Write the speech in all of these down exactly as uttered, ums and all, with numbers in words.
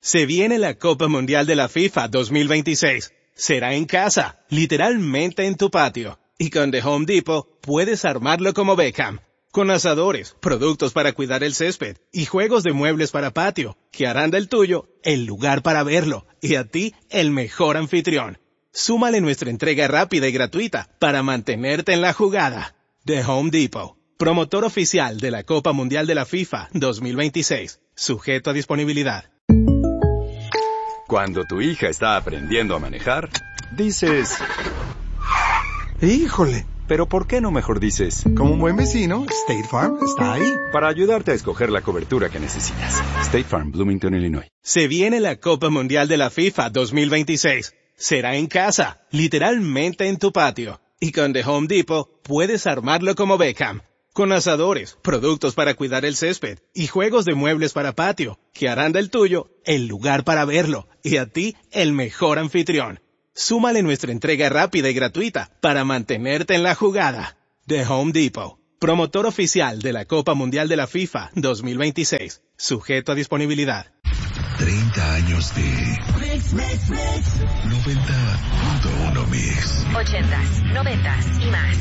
Se viene la Copa Mundial de la FIFA dos mil veintiséis. Será en casa, literalmente en tu patio. Y con The Home Depot puedes armarlo como Beckham. Con asadores, productos para cuidar el césped y juegos de muebles para patio, que harán del tuyo el lugar para verlo y a ti el mejor anfitrión. Súmale nuestra entrega rápida y gratuita para mantenerte en la jugada. The Home Depot, promotor oficial de la Copa Mundial de la FIFA dos mil veintiséis, sujeto a disponibilidad. Cuando tu hija está aprendiendo a manejar, dices... ¡Híjole! Pero ¿por qué no mejor dices? Como un buen vecino, State Farm está ahí. Para ayudarte a escoger la cobertura que necesitas. State Farm, Bloomington, Illinois. Se viene la Copa Mundial de la FIFA dos mil veintiséis. Será en casa, literalmente en tu patio. Y con The Home Depot puedes armarlo como Beckham. Con asadores, productos para cuidar el césped y juegos de muebles para patio, que harán del tuyo el lugar para verlo y a ti el mejor anfitrión. Súmale nuestra entrega rápida y gratuita para mantenerte en la jugada. The Home Depot, promotor oficial de la Copa Mundial de la FIFA dos mil veintiséis, sujeto a disponibilidad. treinta años de Mix, Mix, Mix. noventa punto uno Mix. ochentas, noventas y más.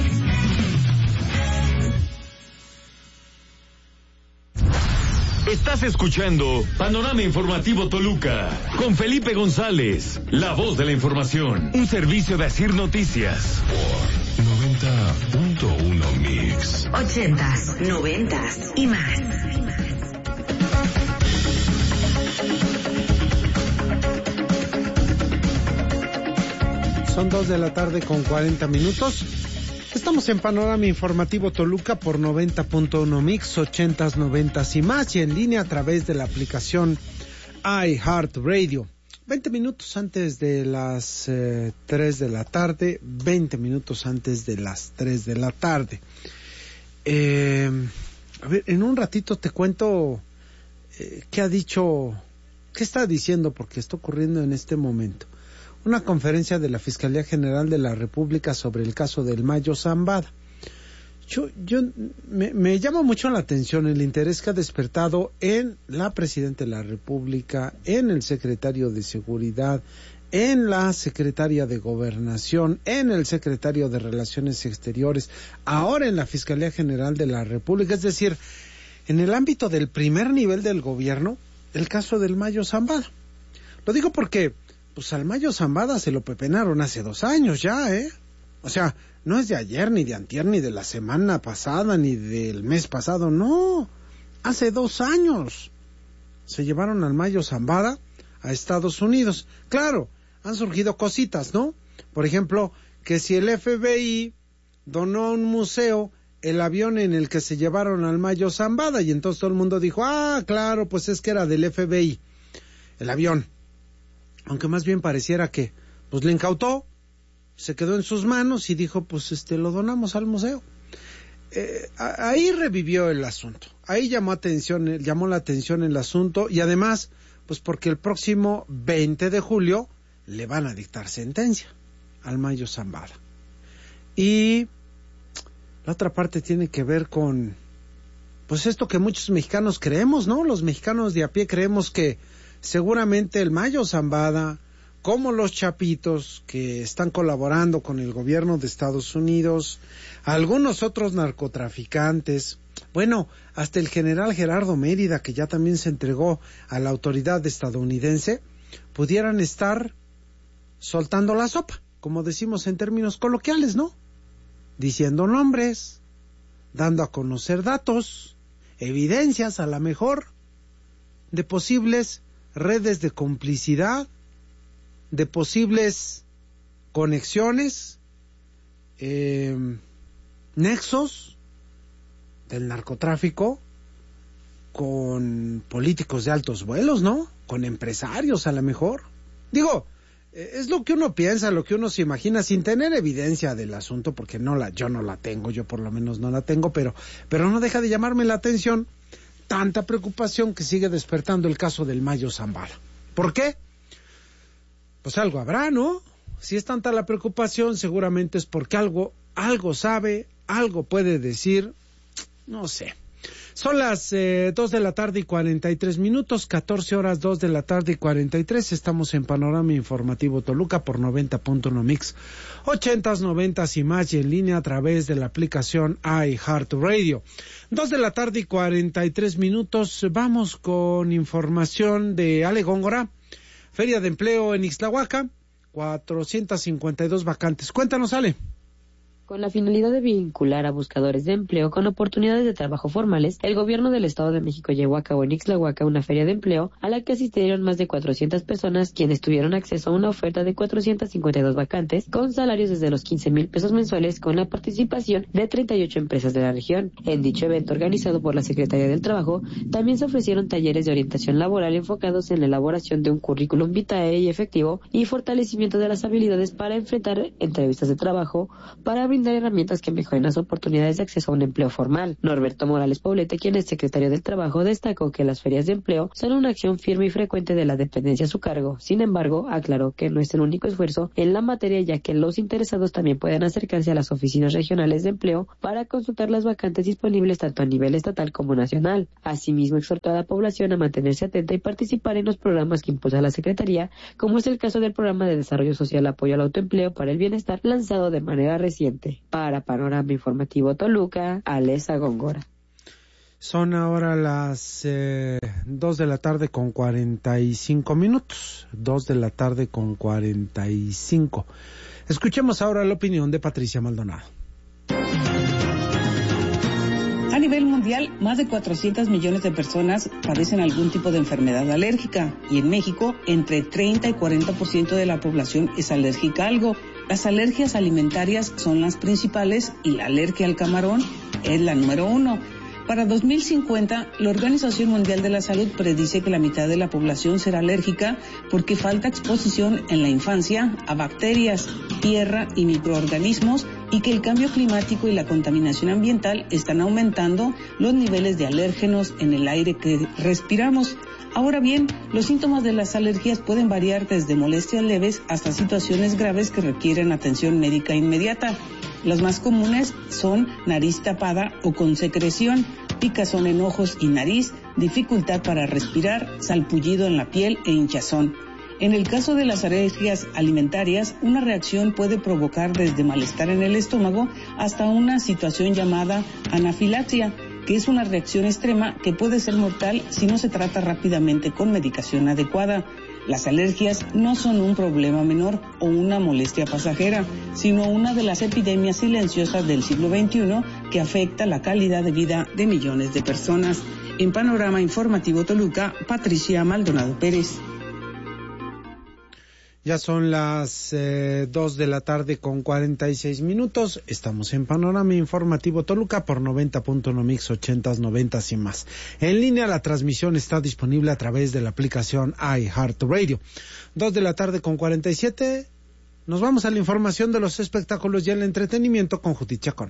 Estás escuchando Panorama Informativo Toluca con Felipe González, la voz de la información, un servicio de Asir Noticias. Por noventa punto uno Mix. Ochentas, noventas y más. Son dos de la tarde con cuarenta minutos. Estamos en Panorama Informativo Toluca por noventa punto uno Mix, ochentas, noventas y más, y en línea a través de la aplicación iHeartRadio. veinte minutos antes de las eh, tres de la tarde, veinte minutos antes de las tres de la tarde. Eh, a ver, en un ratito te cuento eh, qué ha dicho, qué está diciendo, porque está ocurriendo en este momento. Una conferencia de la Fiscalía General de la República sobre el caso del Mayo Zambada. Yo, yo me, me llama mucho la atención el interés que ha despertado en la Presidenta de la República, en el Secretario de Seguridad, en la Secretaria de Gobernación, en el Secretario de Relaciones Exteriores, ahora en la Fiscalía General de la República, es decir, en el ámbito del primer nivel del gobierno, el caso del Mayo Zambada. Lo digo porque pues al Mayo Zambada se lo pepenaron hace dos años ya, ¿eh? O sea, no es de ayer, ni de antier, ni de la semana pasada, ni del mes pasado, no. Hace dos años se llevaron al Mayo Zambada a Estados Unidos. Claro, han surgido cositas, ¿no? Por ejemplo, que si el F B I donó a un museo el avión en el que se llevaron al Mayo Zambada, y entonces todo el mundo dijo, ah, claro, pues es que era del F B I, el avión. Aunque más bien pareciera que pues le incautó, se quedó en sus manos y dijo, pues este lo donamos al museo. Eh, a, ahí revivió el asunto, ahí llamó atención, llamó la atención el asunto, y además, pues porque el próximo veinte de julio le van a dictar sentencia al Mayo Zambada. Y la otra parte tiene que ver con, pues esto que muchos mexicanos creemos, ¿no? Los mexicanos de a pie creemos que seguramente el Mayo Zambada, como los chapitos que están colaborando con el gobierno de Estados Unidos, algunos otros narcotraficantes, bueno, hasta el general Gerardo Mérida, que ya también se entregó a la autoridad estadounidense, pudieran estar soltando la sopa, como decimos en términos coloquiales, ¿no? Diciendo nombres, dando a conocer datos, evidencias a la mejor, de posibles redes de complicidad, de posibles conexiones, eh, nexos del narcotráfico con políticos de altos vuelos, ¿no? Con empresarios a lo mejor. Digo, eh, es lo que uno piensa, lo que uno se imagina, sin tener evidencia del asunto, porque no la, yo no la tengo, yo por lo menos no la tengo, pero, pero no deja de llamarme la atención tanta preocupación que sigue despertando el caso del Mayo Zambada. ¿Por qué? Pues algo habrá, ¿no? Si es tanta la preocupación, seguramente es porque algo, algo sabe, algo puede decir, no sé. Son las eh, dos de la tarde y cuarenta y tres minutos, catorce horas, dos de la tarde y cuarenta y tres. Estamos en Panorama Informativo Toluca por noventa punto uno Mix, ochentas, noventas y más, y en línea a través de la aplicación iHeartRadio. Dos de la tarde y cuarenta y tres minutos. Vamos con información de Ale Góngora. Feria de empleo en Ixtlahuaca, cuatrocientas cincuenta y dos vacantes. Cuéntanos, Ale. Con la finalidad de vincular a buscadores de empleo con oportunidades de trabajo formales, el gobierno del Estado de México llevó a cabo en Ixtlahuaca una feria de empleo a la que asistieron más de cuatrocientas personas, quienes tuvieron acceso a una oferta de cuatrocientas cincuenta y dos vacantes con salarios desde los quince mil pesos mensuales, con la participación de treinta y ocho empresas de la región. En dicho evento organizado por la Secretaría del Trabajo, también se ofrecieron talleres de orientación laboral enfocados en la elaboración de un currículum vitae y efectivo y fortalecimiento de las habilidades para enfrentar entrevistas de trabajo, para brindar herramientas que mejoren las oportunidades de acceso a un empleo formal. Norberto Morales Poblete, quien es secretario del Trabajo, destacó que las ferias de empleo son una acción firme y frecuente de la dependencia a su cargo. Sin embargo, aclaró que no es el único esfuerzo en la materia, ya que los interesados también pueden acercarse a las oficinas regionales de empleo para consultar las vacantes disponibles tanto a nivel estatal como nacional. Asimismo, exhortó a la población a mantenerse atenta y participar en los programas que impulsa la Secretaría, como es el caso del Programa de Desarrollo Social Apoyo al Autoempleo para el Bienestar, lanzado de manera reciente. Para Panorama Informativo Toluca, Alesa Góngora. Son ahora las eh, dos de la tarde con cuarenta y cinco minutos. Dos de la tarde con cuarenta y cinco. Escuchemos ahora la opinión de Patricia Maldonado. A nivel mundial, más de cuatrocientos millones de personas padecen algún tipo de enfermedad alérgica, y en México, entre treinta y cuarenta por ciento de la población es alérgica a algo. Las alergias alimentarias son las principales y la alergia al camarón es la número uno. Para dos mil cincuenta, la Organización Mundial de la Salud predice que la mitad de la población será alérgica porque falta exposición en la infancia a bacterias, tierra y microorganismos, y que el cambio climático y la contaminación ambiental están aumentando los niveles de alérgenos en el aire que respiramos. Ahora bien, los síntomas de las alergias pueden variar desde molestias leves hasta situaciones graves que requieren atención médica inmediata. Las más comunes son nariz tapada o con secreción, picazón en ojos y nariz, dificultad para respirar, salpullido en la piel e hinchazón. En el caso de las alergias alimentarias, una reacción puede provocar desde malestar en el estómago hasta una situación llamada anafilaxia, que es una reacción extrema que puede ser mortal si no se trata rápidamente con medicación adecuada. Las alergias no son un problema menor o una molestia pasajera, sino una de las epidemias silenciosas del siglo veintiuno que afecta la calidad de vida de millones de personas. En Panorama Informativo Toluca, Patricia Maldonado Pérez. Ya son las eh, dos de la tarde con cuarenta y seis minutos. Estamos en Panorama Informativo Toluca por noventa punto uno Mix, ochentas, noventas y más. En línea, la transmisión está disponible a través de la aplicación iHeartRadio. Dos de la tarde con cuarenta y siete. Nos vamos a la información de los espectáculos y el entretenimiento con Judith Chacón.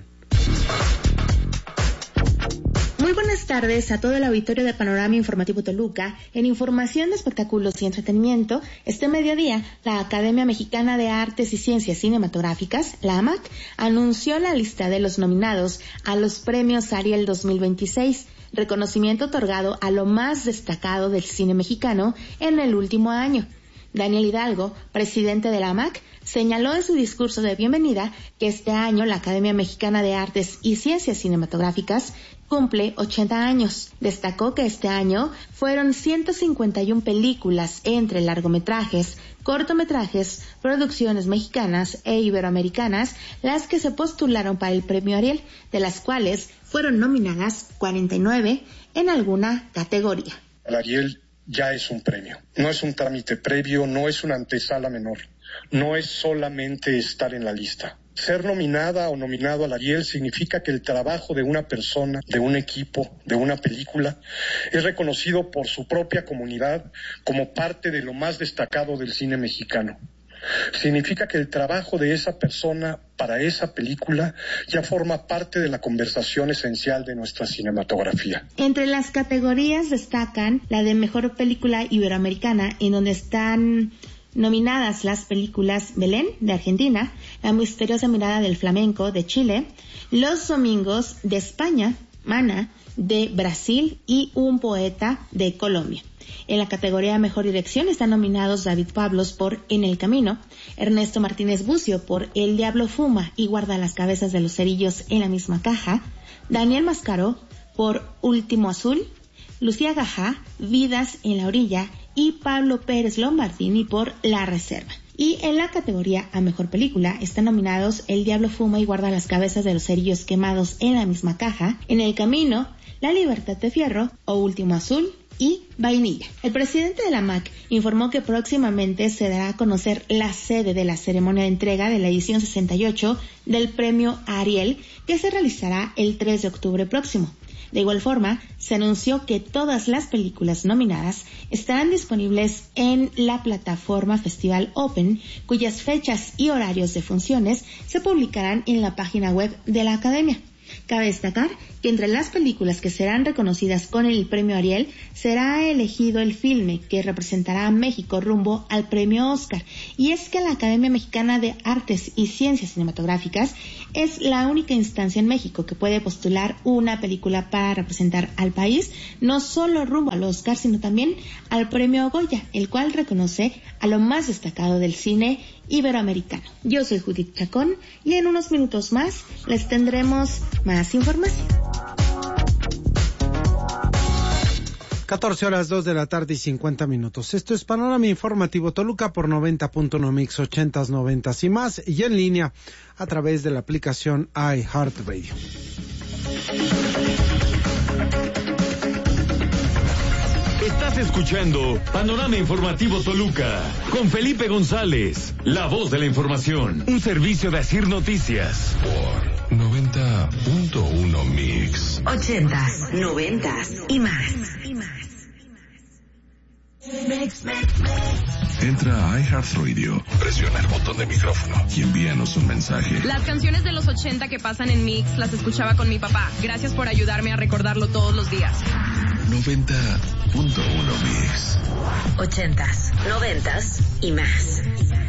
Muy buenas tardes a todo el auditorio de Panorama Informativo Toluca. En información de espectáculos y entretenimiento, este mediodía, la Academia Mexicana de Artes y Ciencias Cinematográficas, la A M A C, anunció la lista de los nominados a los premios Ariel dos mil veintiséis, reconocimiento otorgado a lo más destacado del cine mexicano en el último año. Daniel Hidalgo, presidente de la A M A C, señaló en su discurso de bienvenida que este año la Academia Mexicana de Artes y Ciencias Cinematográficas cumple ochenta años. Destacó que este año fueron ciento cincuenta y una películas entre largometrajes, cortometrajes, producciones mexicanas e iberoamericanas las que se postularon para el premio Ariel, de las cuales fueron nominadas cuarenta y nueve en alguna categoría. El Ariel ya es un premio, no es un trámite previo, no es una antesala menor, no es solamente estar en la lista. Ser nominada o nominado al Ariel significa que el trabajo de una persona, de un equipo, de una película, es reconocido por su propia comunidad como parte de lo más destacado del cine mexicano. Significa que el trabajo de esa persona para esa película ya forma parte de la conversación esencial de nuestra cinematografía. Entre las categorías destacan la de Mejor Película Iberoamericana, en donde están nominadas las películas Belén, de Argentina, La Misteriosa Mirada del Flamenco, de Chile, Los Domingos, de España, Mana, de Brasil y un poeta de Colombia. En la categoría de Mejor Dirección están nominados David Pablos por En el Camino, Ernesto Martínez Bucio por El Diablo Fuma y Guarda las Cabezas de los Cerillos en la Misma Caja, Daniel Mascaro por Último Azul, Lucía Gajá, Vidas en la Orilla y Pablo Pérez Lombardini por La Reserva. Y en la categoría a Mejor Película están nominados El Diablo Fuma y Guarda las Cabezas de los Cerillos Quemados en la Misma Caja, En el Camino, La Libertad de Fierro o Último Azul y Vainilla. El presidente de la M A C informó que próximamente se dará a conocer la sede de la ceremonia de entrega de la edición sesenta y ocho del premio Ariel, que se realizará el tres de octubre próximo. De igual forma, se anunció que todas las películas nominadas estarán disponibles en la plataforma Festival Open, cuyas fechas y horarios de funciones se publicarán en la página web de la Academia. Cabe destacar que entre las películas que serán reconocidas con el premio Ariel será elegido el filme que representará a México rumbo al premio Oscar. Y es que la Academia Mexicana de Artes y Ciencias Cinematográficas es la única instancia en México que puede postular una película para representar al país, no solo rumbo al Oscar, sino también al premio Goya, el cual reconoce a lo más destacado del cine iberoamericano. Yo soy Judith Chacón y en unos minutos más les tendremos más información. catorce horas dos de la tarde y cincuenta minutos. Esto es Panorama Informativo Toluca por noventa punto uno Mix, ochentas, noventas y más, y en línea a través de la aplicación iHeartRadio. Estás escuchando Panorama Informativo Toluca con Felipe González, la voz de la información, un servicio de Asir Noticias. Por noventa punto uno Mix. Ochentas, noventas y más. Entra a iHeartRadio, presiona el botón de micrófono y envíanos un mensaje. Las canciones de los ochenta que pasan en Mix las escuchaba con mi papá. Gracias por ayudarme a recordarlo todos los días. noventa punto uno Mix. Ochentas, noventas y más.